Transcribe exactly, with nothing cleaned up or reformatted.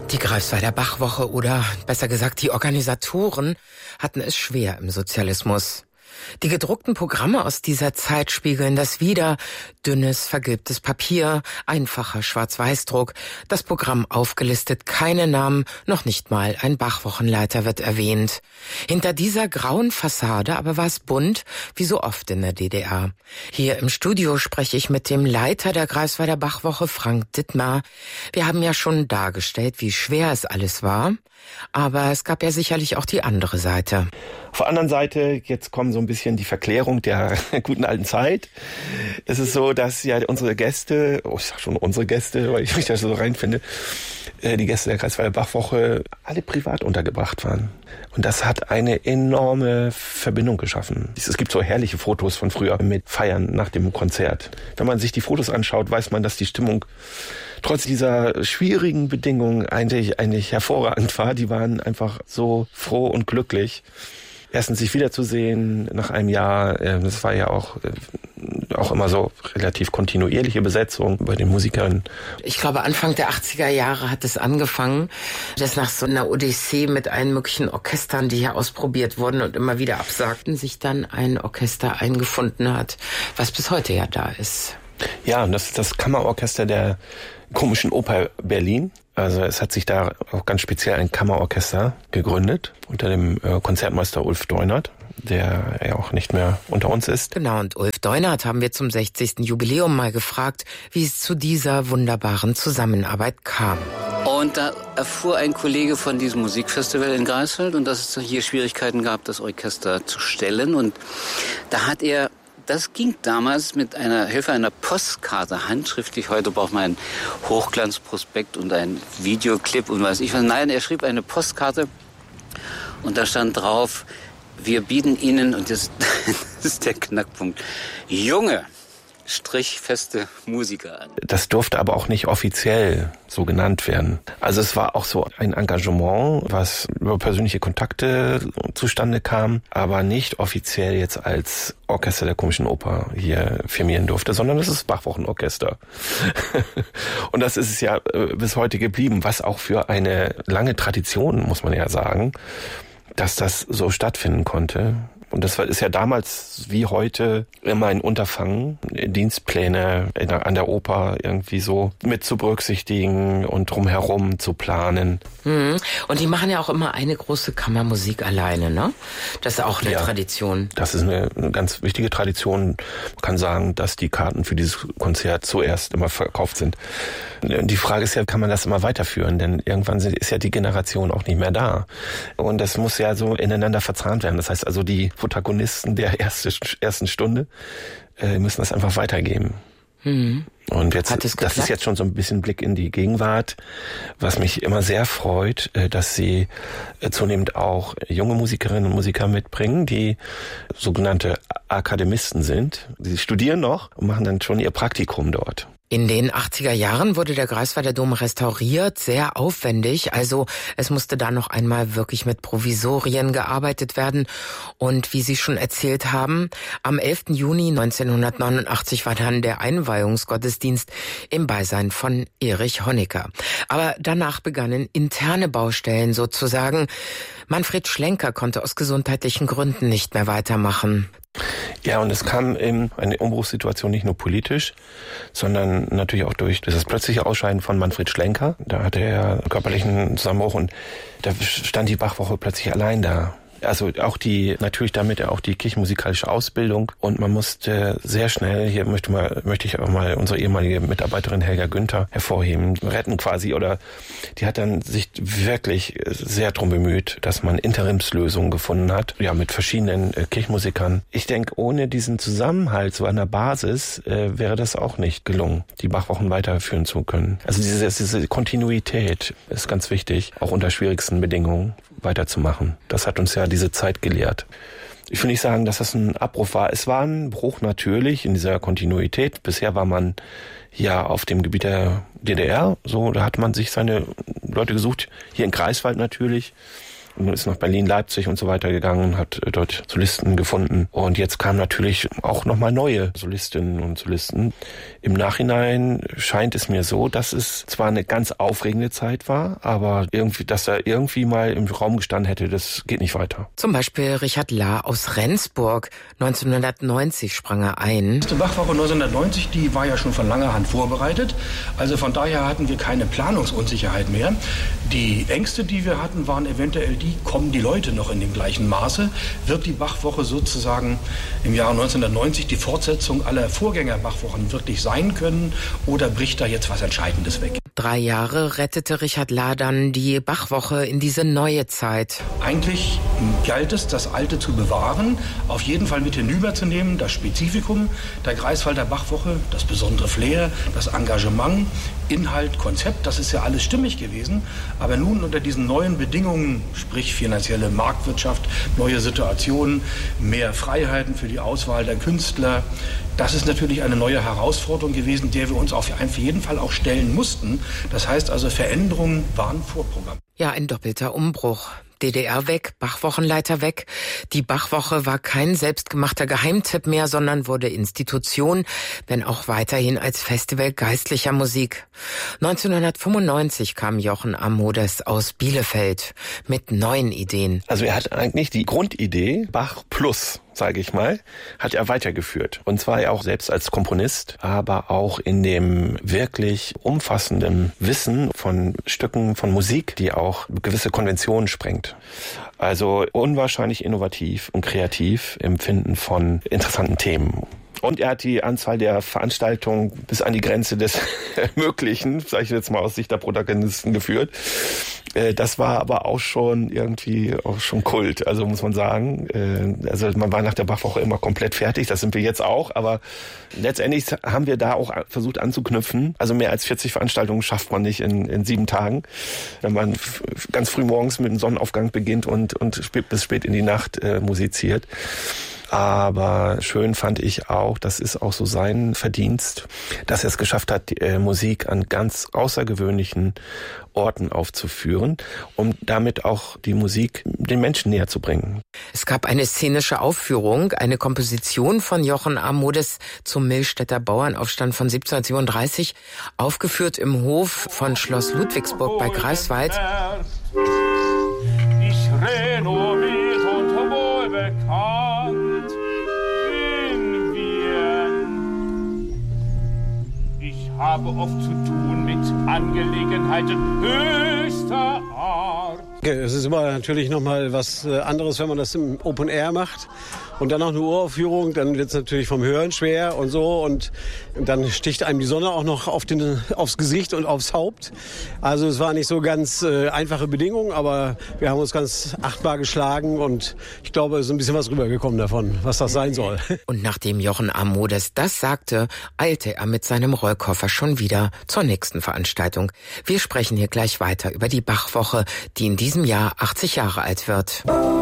Die Greifswalder Bachwoche oder besser gesagt die Organisatoren hatten es schwer im Sozialismus. Die gedruckten Programme aus dieser Zeit spiegeln das wider. Dünnes, vergilbtes Papier, einfacher Schwarz-Weiß-Druck, das Programm aufgelistet, keine Namen, noch nicht mal ein Bachwochenleiter wird erwähnt. Hinter dieser grauen Fassade aber war es bunt, wie so oft in der D D R. Hier im Studio spreche ich mit dem Leiter der Greifswalder Bachwoche, Frank Dittmar. Wir haben ja schon dargestellt, wie schwer es alles war. Aber es gab ja sicherlich auch die andere Seite. Auf der anderen Seite, jetzt kommt so ein bisschen die Verklärung der guten alten Zeit. Es ist so, dass ja unsere Gäste, oh ich sag schon unsere Gäste, weil ich mich da so reinfinde, die Gäste der Greifswalder Bachwoche alle privat untergebracht waren. Und das hat eine enorme Verbindung geschaffen. Es gibt so herrliche Fotos von früher mit Feiern nach dem Konzert. Wenn man sich die Fotos anschaut, weiß man, dass die Stimmung trotz dieser schwierigen Bedingungen eigentlich, eigentlich hervorragend war. Die waren einfach so froh und glücklich. Erstens sich wiederzusehen nach einem Jahr. Das war ja auch, auch immer so relativ kontinuierliche Besetzung bei den Musikern. Ich glaube, Anfang der achtziger Jahre hat es angefangen, dass nach so einer Odyssee mit allen möglichen Orchestern, die hier ausprobiert wurden und immer wieder absagten, sich dann ein Orchester eingefunden hat, was bis heute ja da ist. Ja, und das ist das Kammerorchester der Komischen Oper Berlin. Also es hat sich da auch ganz speziell ein Kammerorchester gegründet unter dem äh, Konzertmeister Ulf Deunert, der ja auch nicht mehr unter uns ist. Genau, und Ulf Deunert haben wir zum sechzigsten Jubiläum mal gefragt, wie es zu dieser wunderbaren Zusammenarbeit kam. Und da erfuhr ein Kollege von diesem Musikfestival in Greifswald und dass es hier Schwierigkeiten gab, das Orchester zu stellen. Und da hat er Das ging damals mit einer Hilfe einer Postkarte handschriftlich. Heute braucht man einen Hochglanzprospekt und einen Videoclip und weiß ich was. Nein, er schrieb eine Postkarte und da stand drauf, wir bieten Ihnen, und das, das ist der Knackpunkt, junge, strichfeste Musiker an. Das durfte aber auch nicht offiziell so genannt werden. Also es war auch so ein Engagement, was über persönliche Kontakte zustande kam, aber nicht offiziell jetzt als Orchester der Komischen Oper hier firmieren durfte, sondern es ist Bachwochenorchester. Und das ist es ja bis heute geblieben, was auch für eine lange Tradition, muss man ja sagen, dass das so stattfinden konnte. Und das ist ja damals wie heute immer ein Unterfangen, Dienstpläne an der Oper irgendwie so mit zu berücksichtigen und drumherum zu planen. Mhm. Und die machen ja auch immer eine große Kammermusik alleine, ne? Das ist auch eine ja, Tradition. Das ist eine, eine ganz wichtige Tradition. Man kann sagen, dass die Karten für dieses Konzert zuerst immer verkauft sind. Die Frage ist ja, kann man das immer weiterführen? Denn irgendwann ist ja die Generation auch nicht mehr da. Und das muss ja so ineinander verzahnt werden. Das heißt also, die Protagonisten der erste, ersten Stunde äh, müssen das einfach weitergeben. Mhm. Und jetzt, das ist jetzt schon so ein bisschen Blick in die Gegenwart, was mich immer sehr freut, äh, dass sie äh, zunehmend auch junge Musikerinnen und Musiker mitbringen, die sogenannte Akademisten sind. Sie studieren noch und machen dann schon ihr Praktikum dort. In den achtziger Jahren wurde der Greifswalder Dom restauriert, sehr aufwendig. Also es musste da noch einmal wirklich mit Provisorien gearbeitet werden. Und wie Sie schon erzählt haben, am elften Juni neunzehnhundertneunundachtzig war dann der Einweihungsgottesdienst im Beisein von Erich Honecker. Aber danach begannen interne Baustellen sozusagen. Manfred Schlenker konnte aus gesundheitlichen Gründen nicht mehr weitermachen. Ja, und es kam eben eine Umbruchssituation nicht nur politisch, sondern natürlich auch durch das plötzliche Ausscheiden von Manfred Schlenker. Da hatte er körperlichen Zusammenbruch und da stand die Bachwoche plötzlich allein da. Also auch die, natürlich damit auch die kirchenmusikalische Ausbildung. Und man musste sehr schnell, hier möchte mal, möchte ich auch mal unsere ehemalige Mitarbeiterin Helga Günther hervorheben, retten quasi, oder die hat dann sich wirklich sehr drum bemüht, dass man Interimslösungen gefunden hat, ja, mit verschiedenen äh, Kirchenmusikern. Ich denke, ohne diesen Zusammenhalt so an der Basis äh, wäre das auch nicht gelungen, die Bachwochen weiterführen zu können. Also diese, diese Kontinuität ist ganz wichtig, auch unter schwierigsten Bedingungen weiterzumachen. Das hat uns ja diese Zeit gelehrt. Ich will nicht sagen, dass das ein Abbruch war. Es war ein Bruch natürlich in dieser Kontinuität. Bisher war man ja auf dem Gebiet der D D R, so, da hat man sich seine Leute gesucht, hier in Greifswald natürlich. und ist nach Berlin, Leipzig und so weiter gegangen, hat dort Solisten gefunden. Und jetzt kamen natürlich auch nochmal neue Solistinnen und Solisten. Im Nachhinein scheint es mir so, dass es zwar eine ganz aufregende Zeit war, aber irgendwie, dass er irgendwie mal im Raum gestanden hätte, das geht nicht weiter. Zum Beispiel Richard Lah aus Rendsburg. neunzehnhundertneunzig sprang er ein. Die Bachwoche neunzehnhundertneunzig, die war ja schon von langer Hand vorbereitet. Also von daher hatten wir keine Planungsunsicherheit mehr. Die Ängste, die wir hatten, waren eventuell die, kommen die Leute noch in dem gleichen Maße? Wird die Bachwoche sozusagen im Jahre neunzehnhundertneunzig die Fortsetzung aller Vorgänger-Bachwochen wirklich sein können? Oder bricht da jetzt was Entscheidendes weg? Drei Jahre rettete Richard Lah dann die Bachwoche in diese neue Zeit. Eigentlich galt es, das Alte zu bewahren, auf jeden Fall mit hinüberzunehmen, das Spezifikum der Greifswalder Bachwoche, das besondere Flair, das Engagement, Inhalt, Konzept, das ist ja alles stimmig gewesen. Aber nun unter diesen neuen Bedingungen, sprich finanzielle Marktwirtschaft, neue Situationen, mehr Freiheiten für die Auswahl der Künstler, das ist natürlich eine neue Herausforderung gewesen, der wir uns auf jeden Fall auch stellen mussten. Das heißt also, Veränderungen waren Vorprogramm. Ja, ein doppelter Umbruch. D D R weg, Bachwochenleiter weg. Die Bachwoche war kein selbstgemachter Geheimtipp mehr, sondern wurde Institution, wenn auch weiterhin als Festival geistlicher Musik. neunzehnhundertfünfundneunzig kam Jochen Amodes aus Bielefeld mit neuen Ideen. Also er hat eigentlich die Grundidee Bach plus, sage ich mal, hat er weitergeführt. Und zwar auch selbst als Komponist, aber auch in dem wirklich umfassenden Wissen von Stücken von Musik, die auch gewisse Konventionen sprengt. Also unwahrscheinlich innovativ und kreativ im Finden von interessanten Themen. Und er hat die Anzahl der Veranstaltungen bis an die Grenze des Möglichen, sage ich jetzt mal aus Sicht der Protagonisten, geführt. Das war aber auch schon irgendwie auch schon Kult, also muss man sagen. Also man war nach der Bachwoche immer komplett fertig, das sind wir jetzt auch, aber letztendlich haben wir da auch versucht anzuknüpfen. Also mehr als vierzig Veranstaltungen schafft man nicht in, in sieben Tagen, wenn man f- ganz früh morgens mit dem Sonnenaufgang beginnt und, und spät, bis spät in die Nacht äh, musiziert. Aber schön fand ich auch, das ist auch so sein Verdienst, dass er es geschafft hat, die äh, Musik an ganz außergewöhnlichen Orten aufzuführen, um damit auch die Musik den Menschen näher zu bringen. Es gab eine szenische Aufführung, eine Komposition von Jochen Amodes zum Millstätter Bauernaufstand von siebzehnhundertsiebenunddreißig, aufgeführt im Hof von Schloss Ludwigsburg bei Greifswald. Ich renommiert und wohlbekannt in Wien. Ich habe oft zu tun mit Angelegenheiten höchster Art. Es ist immer natürlich noch mal was anderes, wenn man das im Open Air macht. Und dann noch eine Uraufführung, dann wird es natürlich vom Hören schwer und so. Und dann sticht einem die Sonne auch noch auf den, aufs Gesicht und aufs Haupt. Also es war nicht so ganz äh, einfache Bedingungen, aber wir haben uns ganz achtbar geschlagen. Und ich glaube, es ist ein bisschen was rübergekommen davon, was das sein soll. Und nachdem Jochen Amodes das sagte, eilte er mit seinem Rollkoffer schon wieder zur nächsten Veranstaltung. Wir sprechen hier gleich weiter über die Bachwoche, die in diesem Jahr achtzig Jahre alt wird.